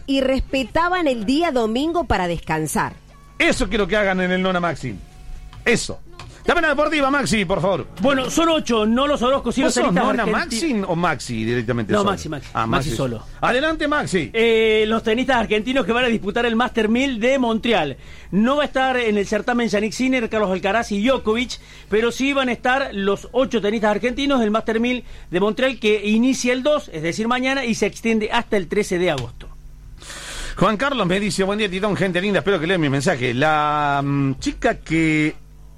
y respetaban el día domingo para descansar. Eso quiero que hagan en el Nona Maxi. Eso. Dame la deportiva, Maxi, por favor. Bueno, son 8, no los Orozcos y los tenistas Nona argentinos. Maxi o Maxi directamente? No, solo? Maxi. Ah, Maxi solo. Adelante, Maxi. Los tenistas argentinos que van a disputar el Master 1000 de Montreal. No va a estar en el certamen Yannick Sinner, Carlos Alcaraz y Djokovic, pero sí van a estar los 8 tenistas argentinos del Master 1000 de Montreal, que inicia el 2, es decir, mañana, y se extiende hasta el 13 de agosto. Juan Carlos me dice, buen día, Titón, gente linda, espero que lean mi mensaje. La chica que...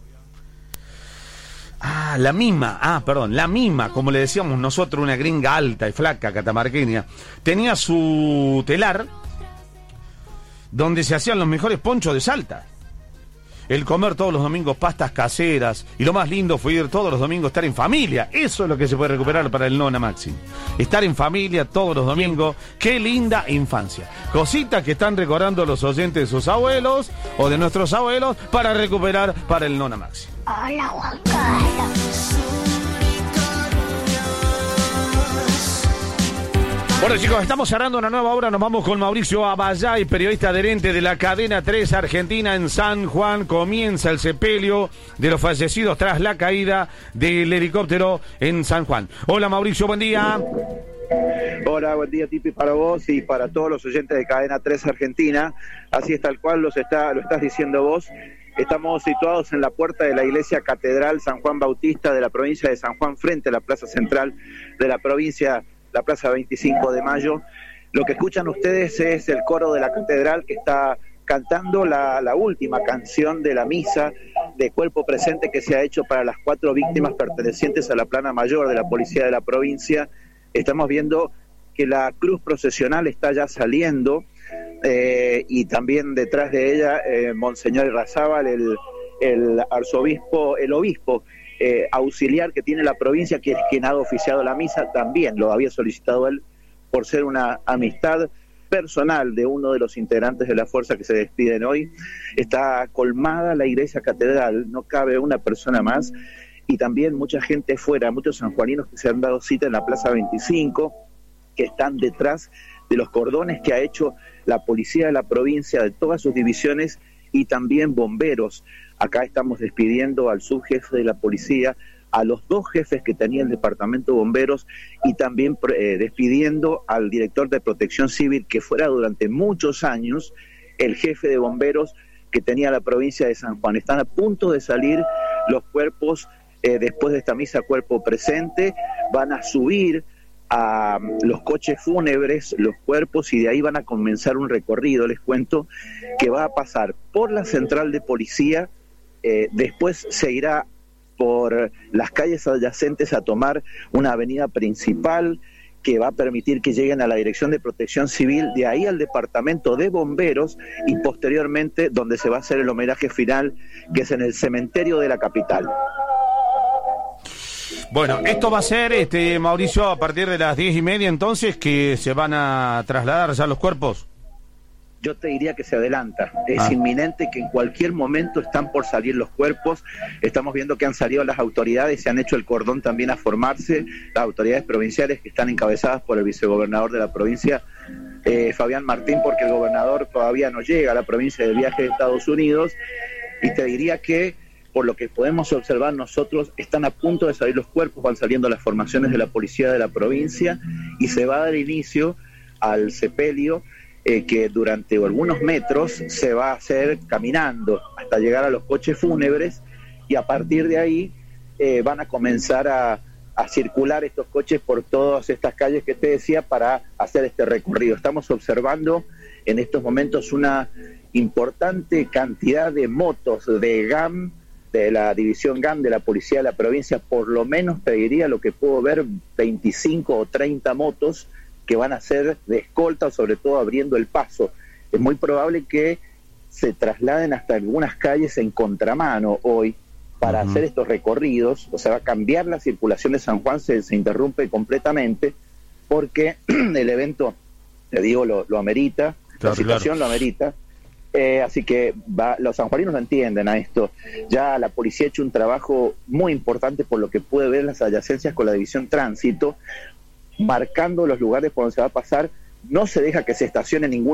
la mima, como le decíamos nosotros, una gringa alta y flaca, catamarqueña, tenía su telar donde se hacían los mejores ponchos de Salta. El comer todos los domingos pastas caseras, y lo más lindo fue ir todos los domingos, estar en familia. Eso es lo que se puede recuperar para el Nona Maxi. Estar en familia todos los domingos. Qué linda infancia. Cositas que están recordando los oyentes de sus abuelos o de nuestros abuelos para recuperar para el Nona Maxi. Hola, Juan Carlos. Bueno, chicos, estamos cerrando una nueva hora. Nos vamos con Mauricio Abayay, periodista adherente de la cadena 3 Argentina en San Juan. Comienza el sepelio de los fallecidos tras la caída del helicóptero en San Juan. Hola, Mauricio, buen día. Hola, buen día, Tipi, para vos y para todos los oyentes de cadena 3 Argentina. Así es, tal cual lo estás diciendo vos. Estamos situados en la puerta de la iglesia Catedral San Juan Bautista de la provincia de San Juan, frente a la plaza central de la provincia, la plaza 25 de Mayo. Lo que escuchan ustedes es el coro de la catedral que está cantando la última canción de la misa de cuerpo presente que se ha hecho para las 4 víctimas pertenecientes a la plana mayor de la policía de la provincia. Estamos viendo que la cruz procesional está ya saliendo y también detrás de ella Monseñor Irrazábal, el arzobispo, el obispo auxiliar que tiene la provincia, que es quien ha oficiado la misa, también lo había solicitado él por ser una amistad personal de uno de los integrantes de la fuerza que se despiden hoy. Está colmada la iglesia catedral, no cabe una persona más, y también mucha gente fuera, muchos sanjuaninos que se han dado cita en la plaza 25, que están detrás de los cordones que ha hecho la policía de la provincia, de todas sus divisiones, y también bomberos. Acá estamos despidiendo al subjefe de la policía, a los 2 jefes que tenía el departamento de bomberos, y también despidiendo al director de protección civil, que fuera durante muchos años el jefe de bomberos que tenía la provincia de San Juan. Están a punto de salir los cuerpos después de esta misa cuerpo presente, van a subir a los coches fúnebres, los cuerpos, y de ahí van a comenzar un recorrido, les cuento, que va a pasar por la central de policía, después se irá por las calles adyacentes a tomar una avenida principal que va a permitir que lleguen a la Dirección de Protección Civil, de ahí al Departamento de Bomberos, y posteriormente donde se va a hacer el homenaje final, que es en el cementerio de la capital. Bueno, esto va a ser, Mauricio, a partir de las 10:30, entonces, que se van a trasladar ya los cuerpos. Yo te diría que se adelanta, es inminente, que en cualquier momento están por salir los cuerpos. Estamos viendo que han salido las autoridades, se han hecho el cordón también a formarse, las autoridades provinciales que están encabezadas por el vicegobernador de la provincia, Fabián Martín, porque el gobernador todavía no llega a la provincia de viaje de Estados Unidos, y te diría que, por lo que podemos observar nosotros, están a punto de salir los cuerpos, van saliendo las formaciones de la policía de la provincia, y se va a dar inicio al sepelio, que durante algunos metros se va a hacer caminando hasta llegar a los coches fúnebres, y a partir de ahí van a comenzar a circular estos coches por todas estas calles que te decía para hacer este recorrido. Estamos observando en estos momentos una importante cantidad de motos de GAM, de la división GAM de la policía de la provincia, por lo menos te diría, lo que puedo ver, 25 o 30 motos que van a ser de escolta, o sobre todo abriendo el paso. Es muy probable que se trasladen hasta algunas calles en contramano hoy para hacer estos recorridos. O sea, va a cambiar la circulación de San Juan, se interrumpe completamente, porque el evento, te digo, lo amerita, la situación lo amerita. Así que los sanjuaninos lo entienden a esto. Ya la policía ha hecho un trabajo muy importante, por lo que puede ver las adyacencias con la división tránsito, marcando los lugares por donde se va a pasar. No se deja que se estacione ningún